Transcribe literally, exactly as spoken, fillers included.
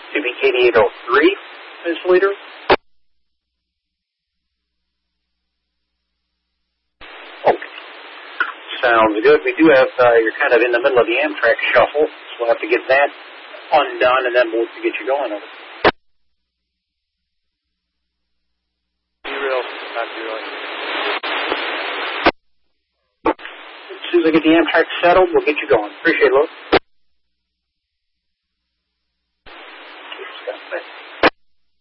C B eighty-eight oh three, Miz Leader. Okay. Sounds good. We do have, uh, you're kind of in the middle of the Amtrak shuffle, so we'll have to get that undone, and then we'll get you going over. Derail, not derail. As soon as I get the Amtrak settled, we'll get you going. Appreciate it, Lou.